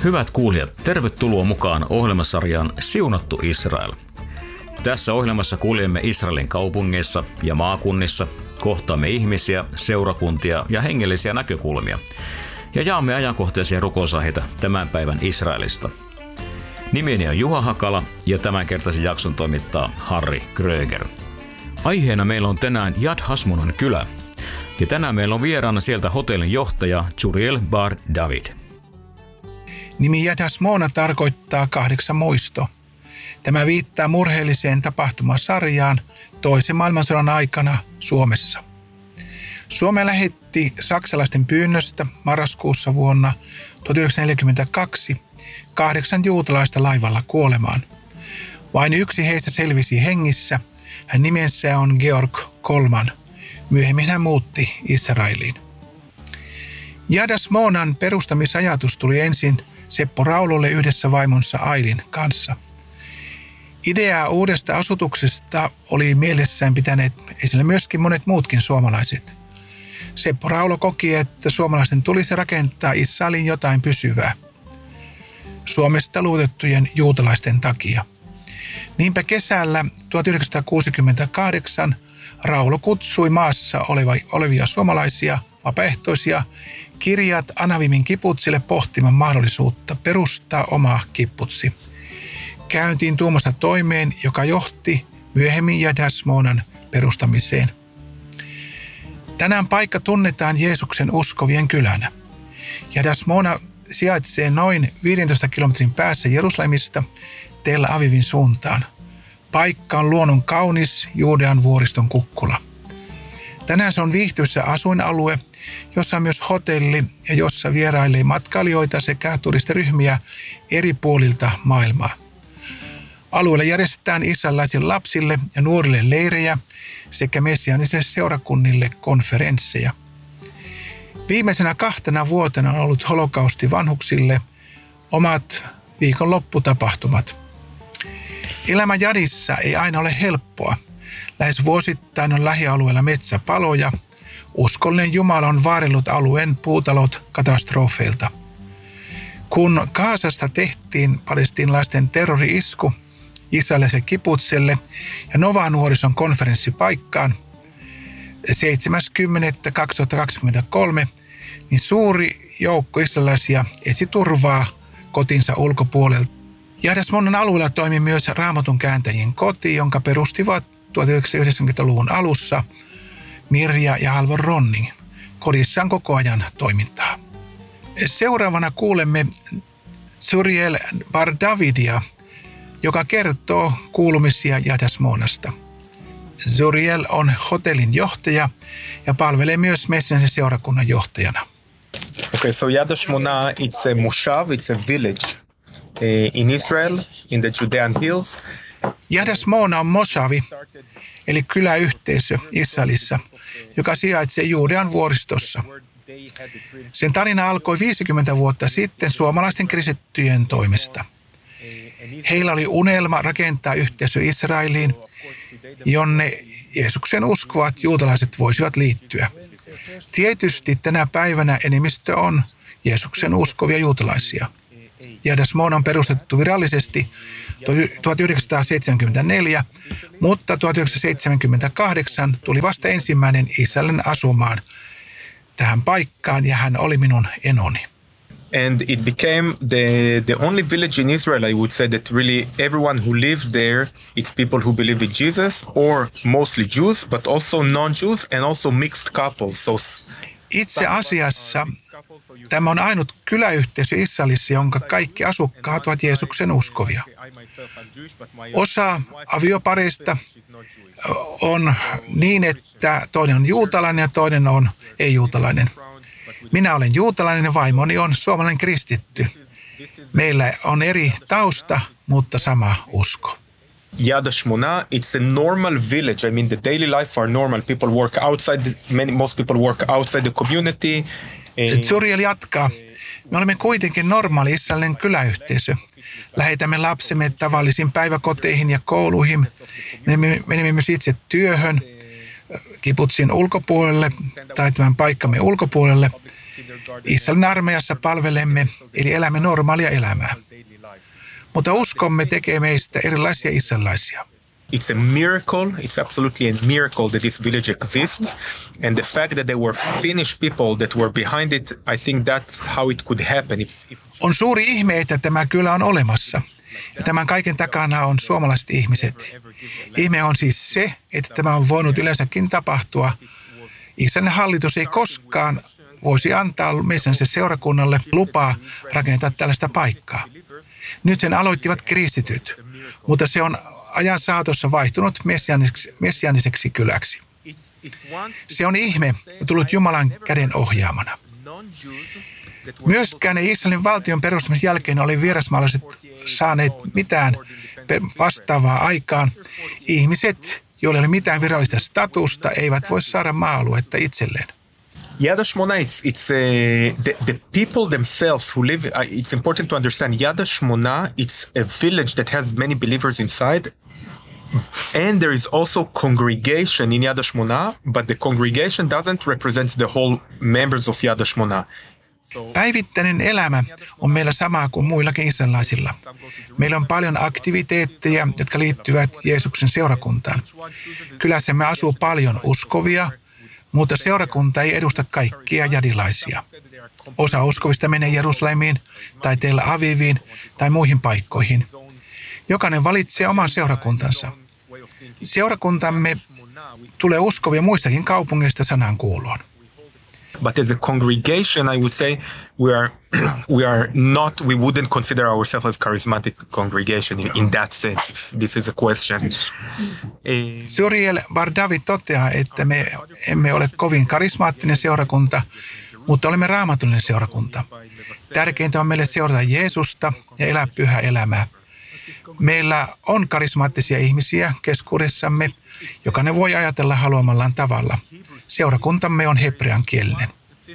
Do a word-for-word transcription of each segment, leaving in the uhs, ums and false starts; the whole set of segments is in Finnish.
Hyvät kuulijat, tervetuloa mukaan ohjelmasarjaan Siunattu Israel. Tässä ohjelmassa kuljemme Israelin kaupungeissa ja maakunnissa, kohtaamme ihmisiä, seurakuntia ja hengellisiä näkökulmia ja jaamme ajankohtaisia rukousaiheita tämän päivän Israelista. Nimeni on Juha Hakala ja tämänkertaisen jakson toimittaa Harri Kröger. Aiheena meillä on tänään Yad Hashmonan kylä ja tänään meillä on vieraana sieltä hotellin johtaja Zuriel Bar David. Nimi Yad Hashmona tarkoittaa kahdeksan muisto. Tämä viittaa murheelliseen tapahtumasarjaan toisen maailmansodan aikana Suomessa. Suomi lähetti saksalaisten pyynnöstä marraskuussa vuonna tuhatyhdeksänsataaneljäkymmentäkaksi kahdeksan juutalaista laivalla kuolemaan. Vain yksi heistä selvisi hengissä. Hän nimensä on Georg Kolman. Myöhemmin hän muutti Israeliin. Yad Hashmonan perustamisajatus tuli ensin Seppo Raulolle yhdessä vaimonsa Ailin kanssa. Ideaa uudesta asutuksesta oli mielessään pitäneet esillä myöskin monet muutkin suomalaiset. Seppo Raulo koki, että suomalaisten tulisi rakentaa Israeliin jotain pysyvää Suomesta luotettujen juutalaisten takia. Niinpä kesällä tuhatyhdeksänsataakuusikymmentäkahdeksan Raulo kutsui maassa olevia suomalaisia vapaaehtoisia Kirjat Anavimin kibbutzille pohtimaan mahdollisuutta perustaa oma kibbutsi. Käyntiin tuomasta toimeen, joka johti myöhemmin Yad Hashmonan perustamiseen. Tänään paikka tunnetaan Jeesuksen uskovien kylänä. Yad Hashmona sijaitsee noin viidentoista kilometrin päässä Jerusalemista Tel Avivin suuntaan. Paikka on luonnon kaunis Juudean vuoriston kukkula. Tänään se on viihtyisä asuinalue, jossa on myös hotelli ja jossa vierailee matkailijoita sekä turistiryhmiä eri puolilta maailmaa. Alueella järjestetään israelilaisille lapsille ja nuorille leirejä sekä messiaanisille seurakunnille konferensseja. Viimeisenä kahtena vuotena on ollut holokausti vanhuksille omat viikonlopputapahtumat. Elämä Yadissa ei aina ole helppoa. Lähes vuosittain on lähialueella metsäpaloja. Uskollinen Jumala on vaarellut alueen puutalot katastrofeilta. Kun Gazasta tehtiin palestiinalaisten terrori-isku israelilaiselle kibbutzille ja Nova-nuorison konferenssipaikkaan seitsemäs kymmenettä kaksituhattakaksikymmentäkolme, niin suuri joukko israelilaisia etsi turvaa kotinsa ulkopuolelta. Yad Hashmonan alueella toimi myös Raamatun kääntäjien koti, jonka perustivat tuhatyhdeksänsataayhdeksänkymmentäluvun alussa Mirja ja Halvor Ronning. Kodissa on koko ajan toimintaa. Seuraavana kuulemme Zuriel Bar Davidia, joka kertoo kuulumisia Yad Hashmonasta. Zuriel on hotellin johtaja ja palvelee myös Messiaanisen seurakunnan johtajana. Okay, so Yad Hashmona, it's a moshav, it's a village uh, in Israel, in the Judean hills. Yad Hashmona on moshavi, eli kyläyhteisö Israelissa, joka sijaitsee Juudean vuoristossa. Sen tarina alkoi viisikymmentä vuotta sitten suomalaisten kristittyjen toimesta. Heillä oli unelma rakentaa yhteisö Israeliin, jonne Jeesuksen uskovat juutalaiset voisivat liittyä. Tietysti tänä päivänä enemmistö on Jeesuksen uskovia juutalaisia. Yad Hashmona on perustettu virallisesti tuhatyhdeksänsataaseitsemänkymmentäneljä, mutta tuhatyhdeksänsataaseitsemänkymmentäkahdeksan tuli vasta ensimmäinen israelilainen asumaan tähän paikkaan ja hän oli minun enoni. And it became the the only village in Israel, I would say, that really everyone who lives there, it's people who believe in Jesus, or mostly Jews, but also non-Jews and also mixed couples. So itse asiassa tämä on ainut kyläyhteisö Israelissa, jonka kaikki asukkaat ovat Jeesuksen uskovia. Osa aviopareista on niin, että toinen on juutalainen ja toinen on ei-juutalainen. Minä olen juutalainen ja vaimoni on suomalainen kristitty. Meillä on eri tausta, mutta sama usko. Yad Hashmona, it's a normal village. I mean, the daily life are normal. People work outside, many, most people work outside the community. Zuriel jatkaa. Me olemme kuitenkin normaali israelilainen kyläyhteisö. Lähetämme lapsemme tavallisiin päiväkoteihin ja kouluihin. Menemme, menemme myös itse työhön, kibbutsin ulkopuolelle tai tämän paikkamme ulkopuolelle. Israelin armeijassa palvelemme, eli elämme normaalia elämää. Mutta uskomme tekee meistä erilaisia israelilaisia. It's a miracle, it's absolutely a miracle that this village exists. And the fact that there were Finnish people that were behind it, I think that's how it could happen. If, if... On suuri ihme, että tämä kylä on olemassa. Ja tämän kaiken takana on suomalaiset ihmiset. Ihme on siis se, että tämä on voinut yleensäkin tapahtua. Israelin hallitus ei koskaan voisi antaa Messianisen seurakunnalle lupaa rakentaa tällaista paikkaa. Nyt sen aloittivat kristityt, mutta se on ajan saatossa vaihtunut messianiseksi, messianiseksi kyläksi. Se on ihme, tullut Jumalan käden ohjaamana. Myöskään ei Israelin valtion perustamisen jälkeen oli vierasmaalaiset saaneet mitään vastaavaa aikaan. Ihmiset, joilla ei ole mitään virallista statusta, eivät voi saada maa-aluetta itselleen. Yad HaShmona, it's, it's uh, the, the people themselves who live, uh, it's important to understand Yad HaShmona, it's a village that has many believers inside. And there is also congregation in Yad HaShmona, but the congregation doesn't represent the whole members of Yad HaShmona. Päivittäinen elämä on meillä samaa kuin muillakin israelilaisilla. Meillä on paljon aktiviteetteja, jotka liittyvät Jeesuksen seurakuntaan. Kylässämme asuu paljon uskovia, mutta seurakunta ei edusta kaikkia jadilaisia. Osa uskovista menee Jerusalemiin tai Tel Aviviin tai muihin paikkoihin. Jokainen valitsee oman seurakuntansa. Seurakuntamme tulee uskovia muistakin kaupungeista sanan kuuloon. But as a congregation, I would say we are we are not we wouldn't consider ourselves as charismatic congregation in, in that sense. If this is a question. Zuriel Bar David toteaa, että me emme ole kovin karismaattinen seurakunta, mutta olemme raamatullinen seurakunta. Tärkeintä on meille seurata Jeesusta ja elää pyhää elämää. Meillä on karismaattisia ihmisiä keskuudessamme, jokainen voi ajatella haluamallaan tavalla. Seurakuntamme on hebreankielinen.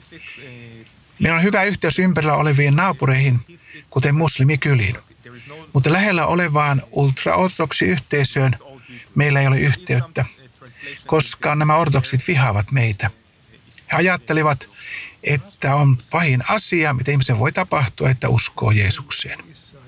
Meillä on hyvä yhteys ympärillä oleviin naapureihin, kuten muslimikyliin. Mutta lähellä olevaan ultraortodoksiyhteisöön meillä ei ole yhteyttä, koska nämä ortodoksit vihaavat meitä. He ajattelivat, että on pahin asia, mitä ihmisen voi tapahtua, että uskoo Jeesukseen.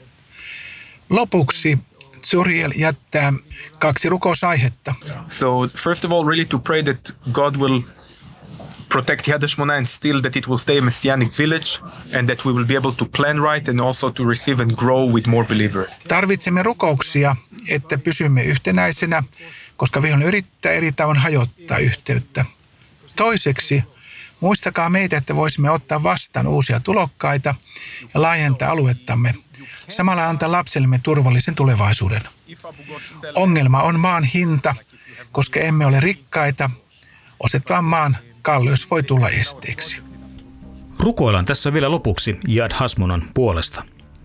Lopuksi Zuriel jättää kaksi rukousaihetta. So first of all, really to pray that God will protect Yad HaShmona and still that it will stay a messianic village and that we will be able to plan right and also to receive and grow with more believers. Tarvitsemme rukouksia, että pysymme yhtenäisenä, koska vihollinen yrittää eri tavoin hajottaa yhteyttä. Toiseksi, muistakaa meitä, että voisimme ottaa vastaan uusia tulokkaita ja laajentaa aluettamme. Samalla antaa lapsellemme turvallisen tulevaisuuden. Ongelma on maan hinta, koska emme ole rikkaita. Ostettavan maan kalleus voi tulla esteeksi. Rukoillaan tässä vielä lopuksi Yad HaShmonan puolesta.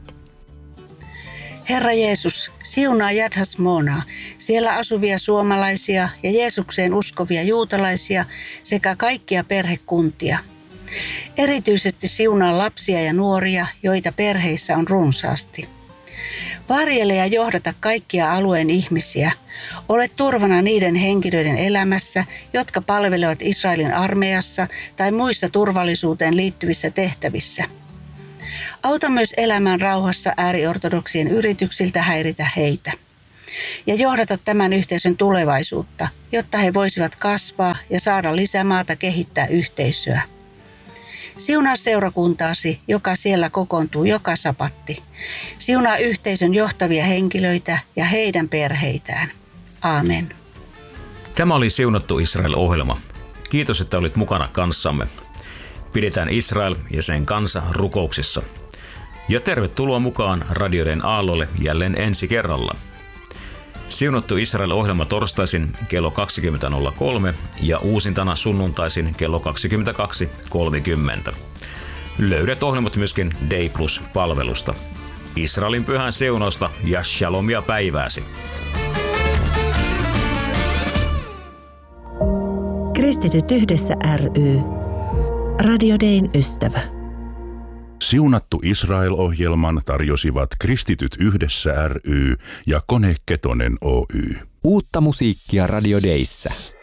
Herra Jeesus, siunaa Yad HaShmonaa, siellä asuvia suomalaisia ja Jeesukseen uskovia juutalaisia sekä kaikkia perhekuntia. Erityisesti siunaa lapsia ja nuoria, joita perheissä on runsaasti. Varjele ja johdata kaikkia alueen ihmisiä. Ole turvana niiden henkilöiden elämässä, jotka palvelevat Israelin armeijassa tai muissa turvallisuuteen liittyvissä tehtävissä. Auta myös elämään rauhassa ääriortodoksien yrityksiltä häiritä heitä. Ja johdata tämän yhteisön tulevaisuutta, jotta he voisivat kasvaa ja saada lisämaata kehittää yhteisöä. Siunaa seurakuntaasi, joka siellä kokoontuu joka sapatti. Siunaa yhteisön johtavia henkilöitä ja heidän perheitään. Aamen. Tämä oli Siunattu Israel-ohjelma. Kiitos, että olit mukana kanssamme. Pidetään Israel ja sen kansa rukouksissa. Ja tervetuloa mukaan radioiden aallolle jälleen ensi kerralla. Siunattu Israel-ohjelma torstaisin kello kaksikymmentä nolla kolme ja uusintana sunnuntaisin kello kaksikymmentäkaksi kolmekymmentä. Löydät ohjelmat myöskin Day Plus-palvelusta. Israelin pyhän siunausta ja shalomia päivääsi. Kristityt yhdessä ry. Radio Dayn ystävä. Siunattu Israel-ohjelman tarjosivat Kristityt yhdessä ry ja Kone Ketonen Oy. Uutta musiikkia Radio Dayssä.